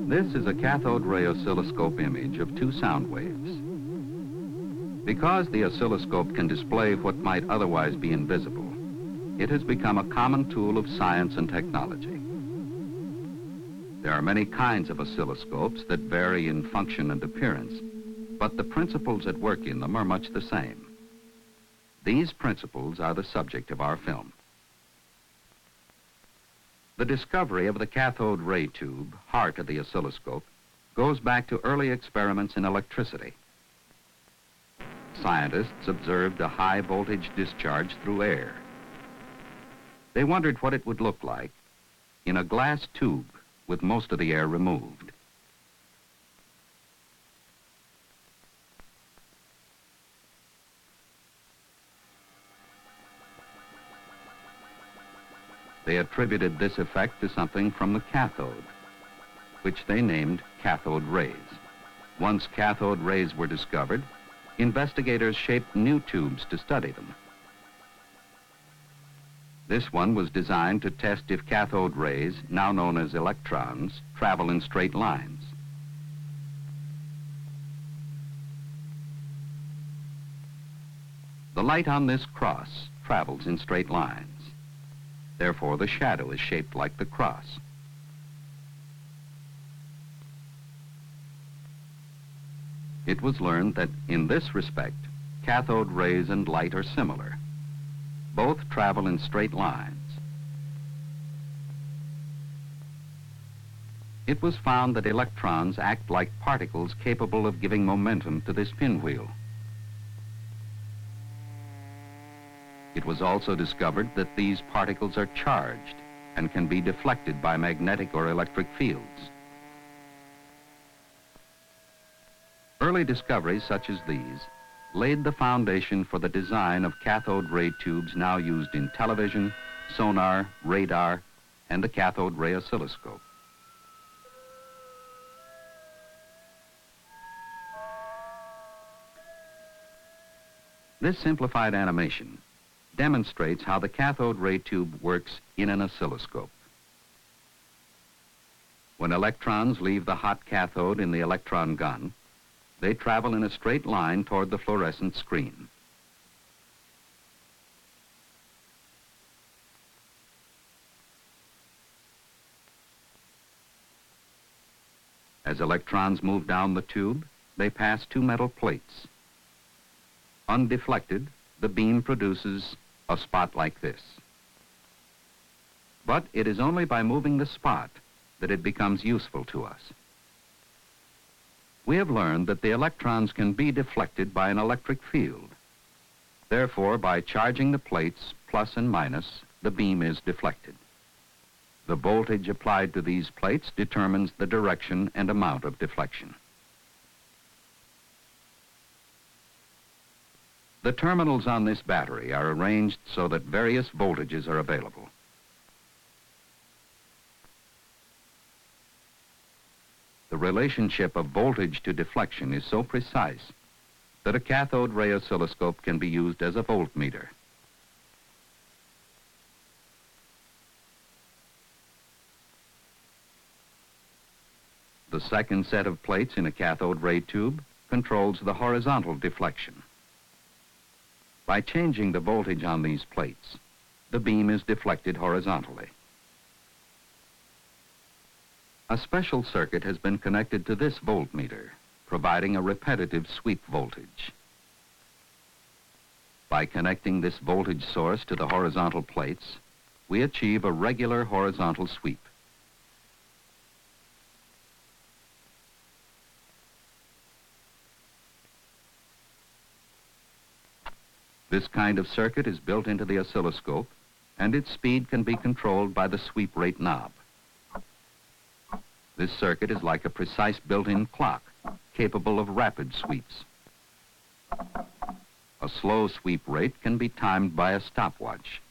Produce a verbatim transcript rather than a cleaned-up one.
This is a cathode ray oscilloscope image of two sound waves. Because the oscilloscope can display what might otherwise be invisible, it has become a common tool of science and technology. There are many kinds of oscilloscopes that vary in function and appearance, but the principles at work in them are much the same. These principles are the subject of our film. The discovery of the cathode ray tube, heart of the oscilloscope, goes back to early experiments in electricity. Scientists observed a high voltage discharge through air. They wondered what it would look like in a glass tube with most of the air removed. They attributed this effect to something from the cathode, which they named cathode rays. Once cathode rays were discovered, investigators shaped new tubes to study them. This one was designed to test if cathode rays, now known as electrons, travel in straight lines. The light on this cross travels in straight lines. Therefore, the shadow is shaped like the cross. It was learned that in this respect, cathode rays and light are similar. Both travel in straight lines. It was found that electrons act like particles capable of giving momentum to this pinwheel. It was also discovered that these particles are charged and can be deflected by magnetic or electric fields. Early discoveries such as these laid the foundation for the design of cathode ray tubes now used in television, sonar, radar, and the cathode ray oscilloscope. This simplified animation demonstrates how the cathode ray tube works in an oscilloscope. When electrons leave the hot cathode in the electron gun, they travel in a straight line toward the fluorescent screen. As electrons move down the tube, they pass two metal plates. Undeflected, the beam produces a spot like this. But it is only by moving the spot that it becomes useful to us. We have learned that the electrons can be deflected by an electric field. Therefore, by charging the plates, plus and minus, the beam is deflected. The voltage applied to these plates determines the direction and amount of deflection. The terminals on this battery are arranged so that various voltages are available. The relationship of voltage to deflection is so precise that a cathode ray oscilloscope can be used as a voltmeter. The second set of plates in a cathode ray tube controls the horizontal deflection. By changing the voltage on these plates, the beam is deflected horizontally. A special circuit has been connected to this voltmeter, providing a repetitive sweep voltage. By connecting this voltage source to the horizontal plates, we achieve a regular horizontal sweep. This kind of circuit is built into the oscilloscope, and its speed can be controlled by the sweep rate knob. This circuit is like a precise built-in clock, capable of rapid sweeps. A slow sweep rate can be timed by a stopwatch.